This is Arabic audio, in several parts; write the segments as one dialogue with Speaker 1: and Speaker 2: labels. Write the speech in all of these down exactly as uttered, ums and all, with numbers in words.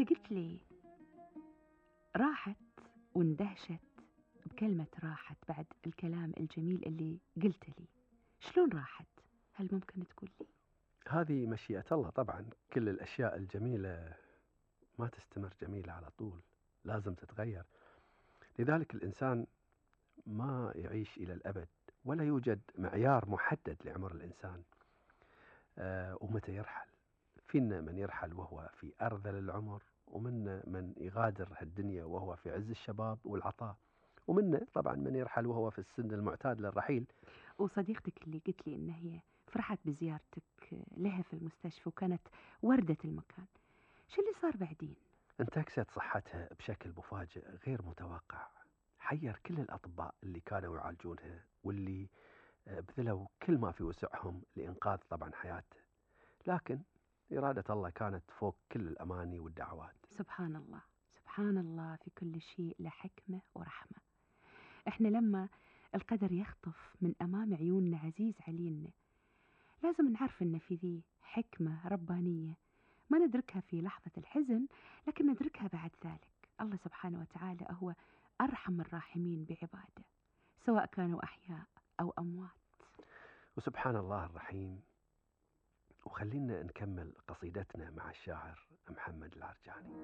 Speaker 1: انت قلت لي راحت واندهشت بكلمة راحت بعد الكلام الجميل اللي قلت لي. شلون راحت؟ هل ممكن تقول لي؟
Speaker 2: هذه مشيئة الله طبعا، كل الأشياء الجميلة ما تستمر جميلة على طول، لازم تتغير. لذلك الإنسان ما يعيش إلى الأبد، ولا يوجد معيار محدد لعمر الإنسان آه ومتى يرحل. فينا من يرحل وهو في أرذل العمر، ومنا من يغادر الدنيا وهو في عز الشباب والعطاء، ومنا طبعا من يرحل وهو في السن المعتاد للرحيل.
Speaker 1: وصديقتك اللي قلت لي إن هي فرحت بزيارتك لها في المستشفى وكانت وردة المكان، شو اللي صار بعدين؟
Speaker 2: انتكست صحتها بشكل مفاجئ غير متوقع، حير كل الأطباء اللي كانوا يعالجونها واللي بذلوا كل ما في وسعهم لإنقاذ طبعا حياته، لكن إرادة الله كانت فوق كل الأماني والدعوات.
Speaker 1: سبحان الله، سبحان الله، في كل شيء له حكمة ورحمة. احنا لما القدر يخطف من أمام عيوننا عزيز علينا لازم نعرف إن في ذي حكمة ربانية ما ندركها في لحظة الحزن، لكن ندركها بعد ذلك. الله سبحانه وتعالى هو أرحم الراحمين بعباده، سواء كانوا أحياء أو أموات.
Speaker 2: وسبحان الله الرحيم. وخلينا نكمل قصيدتنا مع الشاعر محمد العرجاني.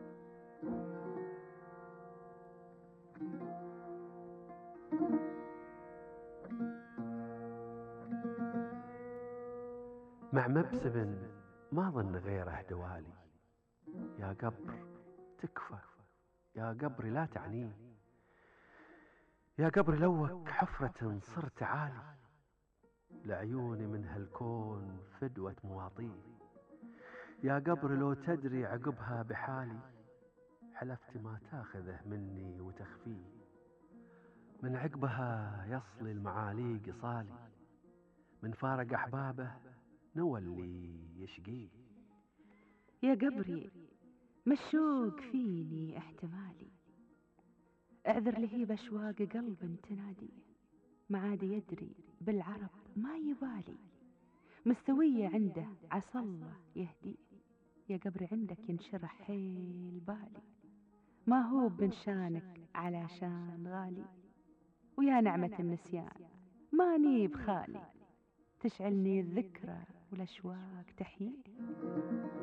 Speaker 2: مع مبسم ما ظن غيره دوالي، يا قبر تكفى، يا قبر لا تعنيه، يا قبر لوك حفرة صرت عالي، لعيوني من هالكون فدوة مواطيه، يا قبر لو تدري عقبها بحالي، حلفت ما تاخذه مني وتخفيه، من عقبها يصلي المعالي قصالي، من فارق أحبابه نوى اللي يشقيه.
Speaker 1: يا قبري مشوق فيني احتمالي، اعذر لهيب أشواق قلب تنادي، ما عاد يدري بالعرب ما يبالي، مستوية عنده عسى الله يهديه، يا قبري عندك ينشرح حيل بالي، ما هو بن شانك علشان غالي، ويا نعمة النسيان ماني بخالي، تشعلني الذكرى والأشواق تحيي.